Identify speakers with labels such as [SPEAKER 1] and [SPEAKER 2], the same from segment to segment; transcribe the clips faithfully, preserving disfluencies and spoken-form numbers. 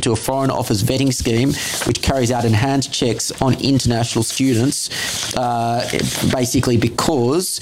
[SPEAKER 1] into a Foreign Office vetting scheme which carries out enhanced checks on international students, uh, basically because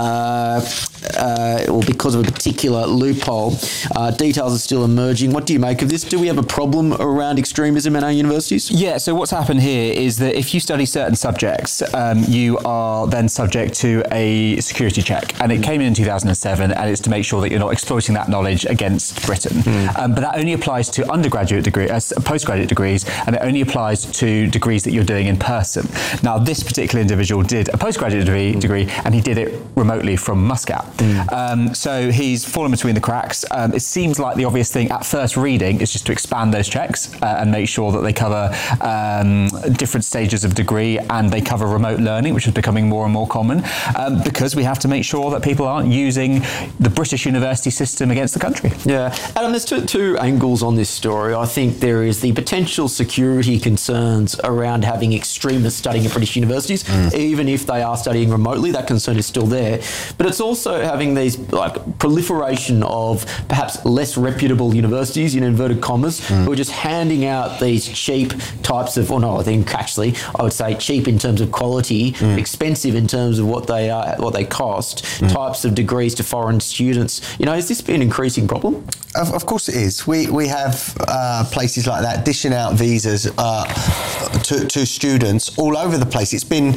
[SPEAKER 1] uh, uh, or because of a particular loophole. Uh, details are still emerging. What do you make of this? Do we have a problem around extremism in our universities?
[SPEAKER 2] Yeah, so what's happened here is that if you study certain subjects, um, you are then subject to a security check. And it came in in two thousand seven, and it's to make sure that you're not exploiting that knowledge against Britain. Mm. Um, but that only applies to undergraduate degree, uh, postgraduate degrees, and it only applies to degrees that you're doing in person. Now, this particular individual did a postgraduate degree, mm. degree and he did it remotely from Muscat. Mm. Um, so he's fallen between the cracks. Um, it seems like the obvious thing at first reading is just to expand those checks uh, and make sure that they cover um, different stages of degree, and they cover remote learning, which is becoming more and more common, um, because we have to make sure that people aren't using the British university system against the country.
[SPEAKER 1] Yeah. Adam, there's two, two angles on this story. I think there is the potential security concerns around having extremists studying at British universities, mm. even if they are studying remotely. That concern is still there. But it's also having these like proliferation of perhaps less reputable universities, in inverted commas, mm. who are just handing out these cheap types of, or no, I think actually I would say cheap in terms of quality, mm. expensive in terms of what they are, what they cost, mm. types of degrees to foreign students. You know, has this been an increasing problem?
[SPEAKER 3] Of, of course it is. We we have uh, places like that dishing out visas uh, to, to students all over the place. It's been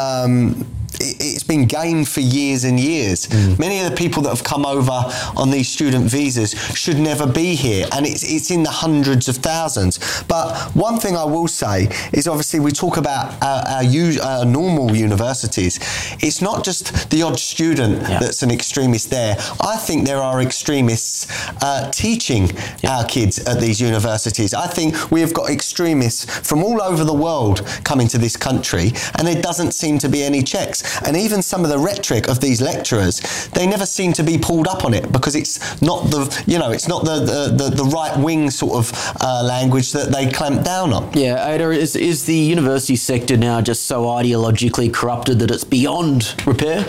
[SPEAKER 3] um, it's been gained for years and years. Mm. Many of the people that have come over on these student visas should never be here, and it's it's in the hundreds of thousands. But one thing I will say is, obviously, we talk about our, our, u- our normal universities. It's not just the odd student yeah. that's an extremist there. I think there are extremists uh, teaching yeah. our kids at these universities. I think we have got extremists from all over the world coming to this country, and there doesn't seem to be any checks. And even some of the rhetoric of these lecturers, they never seem to be pulled up on it, because it's not the, you know, it's not the the, the, the right-wing sort of uh, language that they clamp down on.
[SPEAKER 1] Yeah, Ada, is, is the university sector now just so ideologically corrupted that it's beyond repair?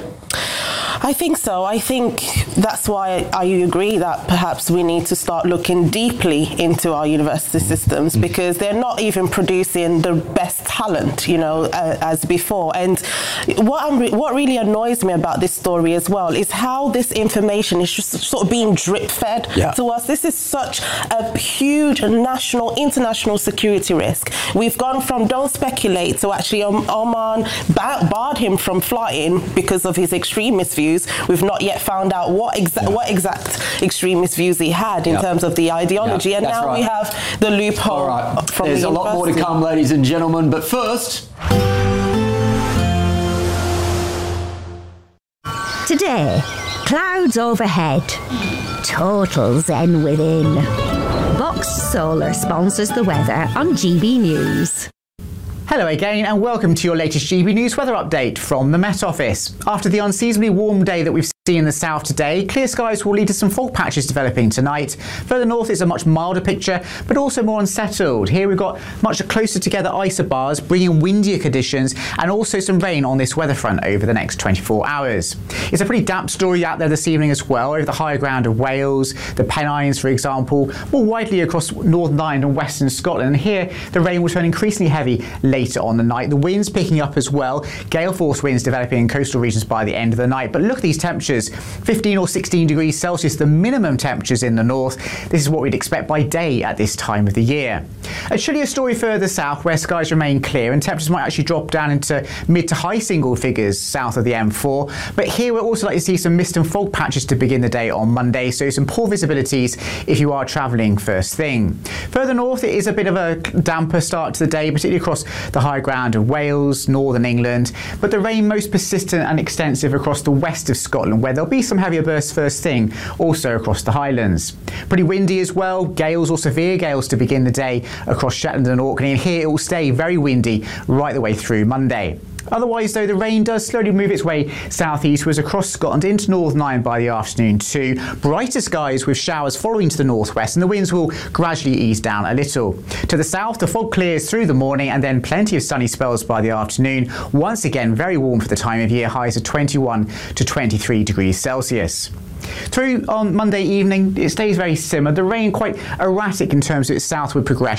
[SPEAKER 4] I think so. I think that's why I agree that perhaps we need to start looking deeply into our university systems, because they're not even producing the best talent, you know, uh, as before. And what I'm re- what really annoys me about this story as well is how this information is just sort of being drip-fed yeah. to us. This is such a huge national, international security risk. We've gone from don't speculate to actually um, Oman ba- barred him from flying because of his extremist views. We've not yet found out what exact yeah. what exact extremist views he had in yep. terms of the ideology, yep. and
[SPEAKER 1] That's
[SPEAKER 4] now
[SPEAKER 1] right.
[SPEAKER 4] we have the loophole.
[SPEAKER 1] All right.
[SPEAKER 4] From
[SPEAKER 1] There's
[SPEAKER 4] the
[SPEAKER 1] a lot more to come, ladies and gentlemen, but first.
[SPEAKER 5] Today, clouds overhead, total zen within. Box Solar sponsors the weather on G B News.
[SPEAKER 6] Hello again, and welcome to your latest G B News weather update from the Met Office. After the unseasonably warm day that we've seen in the south today, clear skies will lead to some fog patches developing tonight. Further north it's a much milder picture, but also more unsettled. Here we've got much closer together isobars, bringing windier conditions, and also some rain on this weather front over the next twenty-four hours. It's a pretty damp story out there this evening as well, over the higher ground of Wales, the Pennines for example, more widely across Northern Ireland and Western Scotland. And here the rain will turn increasingly heavy later on the night. The winds picking up as well, gale force winds developing in coastal regions by the end of the night. But look at these temperatures, fifteen or sixteen degrees Celsius, the minimum temperatures in the north. This is what we'd expect by day at this time of the year. A chillier story further south, where skies remain clear and temperatures might actually drop down into mid to high single figures south of the M four. But here we're also likely to see some mist and fog patches to begin the day on Monday, so some poor visibilities if you are travelling first thing. Further north it is a bit of a damper start to the day, particularly across the high ground of Wales, northern England, but the rain most persistent and extensive across the west of Scotland, where there'll be some heavier bursts first thing, also across the Highlands. Pretty windy as well, gales or severe gales to begin the day across Shetland and Orkney, and here it will stay very windy right the way through Monday. Otherwise, though, the rain does slowly move its way southeastwards across Scotland into Northern Ireland by the afternoon too. Brighter skies with showers following to the northwest, and the winds will gradually ease down a little. To the south, the fog clears through the morning, and then plenty of sunny spells by the afternoon. Once again, very warm for the time of year, highs of twenty-one to twenty-three degrees Celsius. Through on Monday evening, it stays very similar. The rain quite erratic in terms of its southward progression.